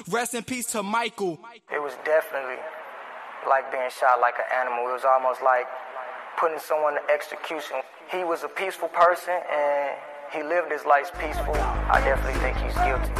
Rest in peace to Michael. It was definitely like being shot like an animal. It was almost like putting someone to execution. He was a peaceful person and he lived his life peaceful. I definitely think he's guilty.